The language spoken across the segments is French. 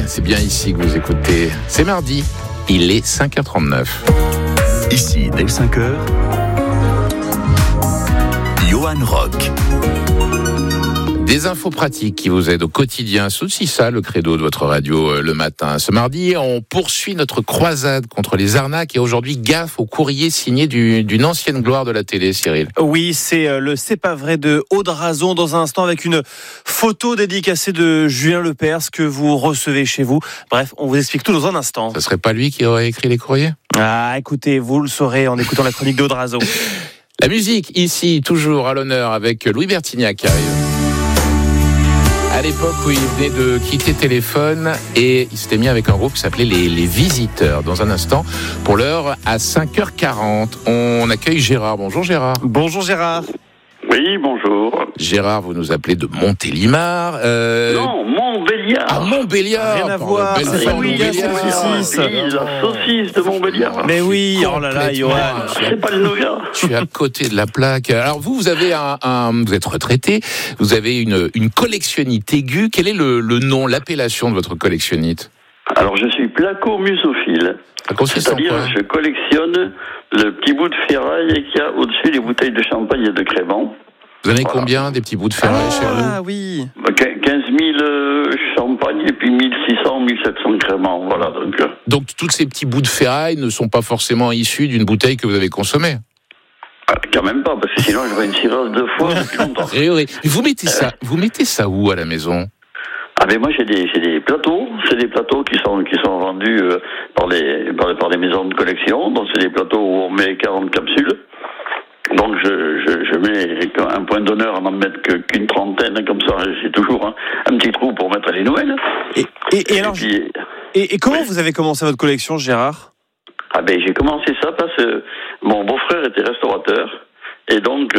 c'est bien ici que vous écoutez. C'est mardi, il est 5h39. Ici, dès 5h, Johan Rock. Des infos pratiques qui vous aident au quotidien. C'est aussi ça le credo de votre radio le matin. Ce mardi, on poursuit notre croisade contre les arnaques et aujourd'hui, gaffe au courrier signé d'une ancienne gloire de la télé, Cyril. Oui, c'est pas vrai de Aude Razon dans un instant avec une photo dédicacée de Julien Lepers que vous recevez chez vous. Bref, on vous explique tout dans un instant. Ce serait pas lui qui aurait écrit les courriers ? Ah, écoutez, vous le saurez en écoutant la chronique d'Aude Razon. La musique, ici, toujours à l'honneur avec Louis Bertignac qui arrive. À l'époque où il venait de quitter Téléphone et il s'était mis avec un groupe qui s'appelait les Visiteurs. Dans un instant, pour l'heure, à 5h40, on accueille Gérard. Bonjour Gérard. Bonjour Gérard. Oui, bonjour. Gérard, vous nous appelez de Montélimar. Non, Montbéliard. Ah, Montbéliard. Rien à voir. Belle C'est femme, familial, c'est Montbéliard. saucisse. Oui, la saucisse de Montbéliard. Mais oui, oh là là, Johan. C'est pas le nougat. Je suis à côté de la plaque. Alors vous avez vous êtes retraité, vous avez une collectionnite aiguë. Quel est le nom, l'appellation de votre collectionnite ? Alors, je suis placo-musophile. Ça consiste en C'est-à-dire, quoi ? je collectionne le petit bout de ferraille qu'il y a au-dessus des bouteilles de champagne et de crément. Vous en avez Voilà. combien des petits bouts de ferraille chez vous ? Ah oui. 15 000 champagne et puis 1600, 1700 créments. Voilà, Donc tous ces petits bouts de ferraille ne sont pas forcément issus d'une bouteille que vous avez consommée. quand même pas, parce que sinon, j'aurais une cirrhose de foie depuis longtemps. Oui. Vous mettez ça où à la maison ? Ah ben moi j'ai des plateaux, c'est des plateaux qui sont vendus par les maisons de collection, donc c'est des plateaux où on met 40 capsules. Donc je mets un point d'honneur à n'en mettre qu'une trentaine, comme ça j'ai toujours un petit trou pour mettre les nouvelles. Et comment vous avez commencé votre collection, Gérard ? Ah ben j'ai commencé ça parce que mon beau-frère était restaurateur. Et donc,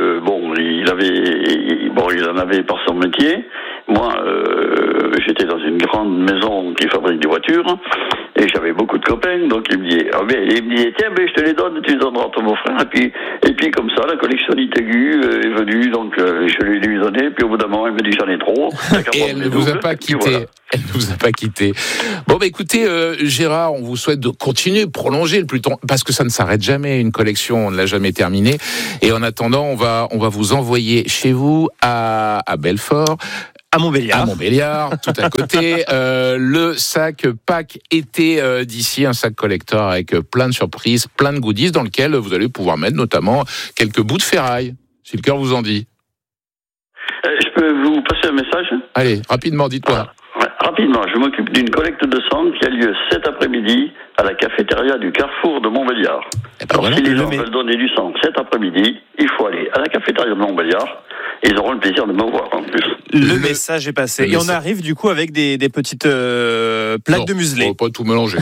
il en avait par son métier. Moi, j'étais dans une grande maison qui fabrique des voitures, et j'avais beaucoup de copains, donc il me disait, tiens, je te les donne, tu les donneras à ton beau-frère, et puis comme ça, la collectionnite aiguë est venue, donc je lui ai donné, puis au bout d'un moment, il me dit, j'en ai trop. Et elle ne vous a pas quitté. Voilà. Elle ne vous a pas quitté. Bon, écoutez, Gérard, on vous souhaite de continuer, prolonger le plus tôt, parce que ça ne s'arrête jamais, une collection, on ne l'a jamais terminée. Et en attendant, on va vous envoyer chez vous, à Belfort, à Montbéliard, tout à côté, le sac pack été d'ici, un sac collector avec plein de surprises, plein de goodies, dans lequel vous allez pouvoir mettre notamment quelques bouts de ferraille, si le cœur vous en dit. Je peux vous passer un message ? Allez, rapidement, dites-moi. Rapidement, je m'occupe d'une collecte de sang qui a lieu cet après-midi à la cafétéria du Carrefour de Montbéliard. Alors, si les gens veulent donner du sang cet après-midi, il faut aller à la cafétéria de Montbéliard et ils auront le plaisir de me voir en plus. Le message est passé. Et on arrive du coup avec des petites plaques de muselé. Non, pas tout mélanger.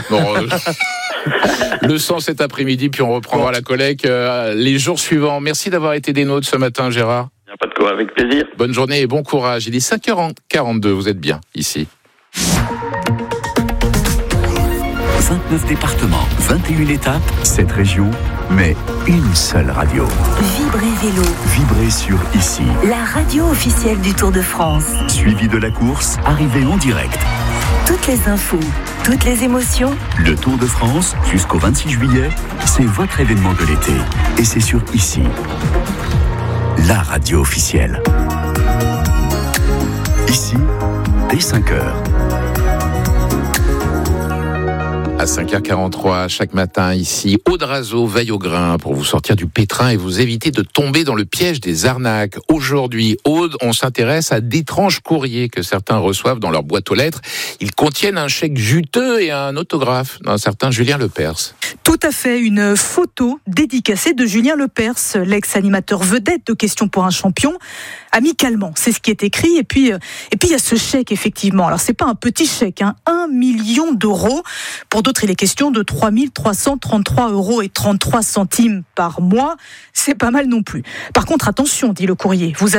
Le sang cet après-midi, puis on reprendra la collecte les jours suivants. Merci d'avoir été des nôtres ce matin, Gérard. Il n'y a pas de quoi, avec plaisir. Bonne journée et bon courage. Il est 5h42, vous êtes bien ici. 29 départements, 21 étapes, 7 régions, mais une seule radio. Vibrez Vélo. Vibrez sur Ici. La radio officielle du Tour de France. Suivi de la course, arrivée en direct. Toutes les infos, toutes les émotions. Le Tour de France, jusqu'au 26 juillet, c'est votre événement de l'été. Et c'est sur Ici. La radio officielle. Ici, dès 5h. À 5h43, chaque matin, ici, Aude Razon veille au grain pour vous sortir du pétrin et vous éviter de tomber dans le piège des arnaques. Aujourd'hui, Aude, on s'intéresse à d'étranges courriers que certains reçoivent dans leur boîte aux lettres. Ils contiennent un chèque juteux et un autographe d'un certain Julien Lepers. Tout à fait, une photo dédicacée de Julien Lepers, l'ex-animateur vedette de Questions pour un champion. Amicalement, c'est ce qui est écrit. Et puis il y a ce chèque, effectivement. Alors, c'est pas un petit chèque, 1 million d'euros. Pour d'autres, il est question de 3 333 € et 33 centimes par mois. C'est pas mal non plus. Par contre, attention, dit le courrier, vous avez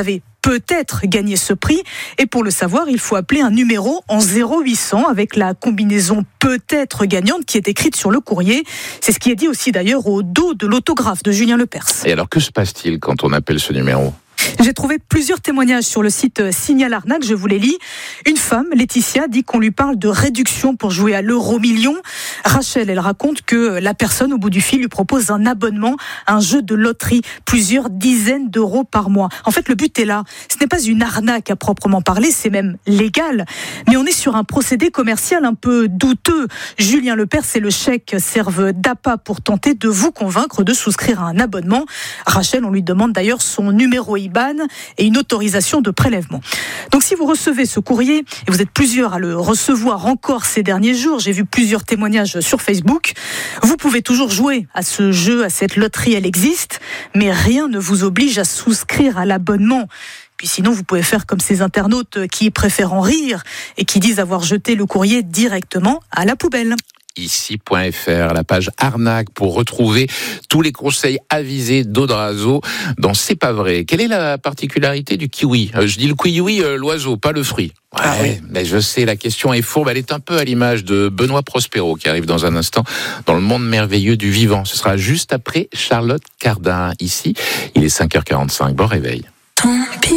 peut-être gagner ce prix. Et pour le savoir, il faut appeler un numéro en 0800 avec la combinaison peut-être gagnante qui est écrite sur le courrier. C'est ce qui est dit aussi d'ailleurs au dos de l'autographe de Julien Lepers. Et alors, que se passe-t-il quand on appelle ce numéro ? J'ai trouvé plusieurs témoignages sur le site Signal Arnaque, je vous les lis. Une femme, Laetitia, dit qu'on lui parle de réduction pour jouer à l'euro-million. Rachel, elle raconte que la personne au bout du fil lui propose un abonnement à un jeu de loterie, plusieurs dizaines d'euros par mois. En fait, le but est là. Ce n'est pas une arnaque à proprement parler, c'est même légal. Mais on est sur un procédé commercial un peu douteux. Julien Lepers et le chèque servent d'appât pour tenter de vous convaincre de souscrire à un abonnement. Rachel, on lui demande d'ailleurs son numéro IBAN et une autorisation de prélèvement. Donc si vous recevez ce courrier, et vous êtes plusieurs à le recevoir encore ces derniers jours, j'ai vu plusieurs témoignages sur Facebook, vous pouvez toujours jouer à ce jeu, à cette loterie, elle existe, mais rien ne vous oblige à souscrire à l'abonnement. Puis sinon, vous pouvez faire comme ces internautes qui préfèrent en rire et qui disent avoir jeté le courrier directement à la poubelle. Ici.fr, la page arnaque pour retrouver tous les conseils avisés d'Audrazo dans C'est pas vrai. Quelle est la particularité du kiwi ? Je dis le kiwi, l'oiseau, pas le fruit. Ouais, oui. Mais je sais, la question est fourbe. Elle est un peu à l'image de Benoît Prospero qui arrive dans un instant dans le monde merveilleux du vivant. Ce sera juste après Charlotte Cardin. Ici, il est 5h45. Bon réveil.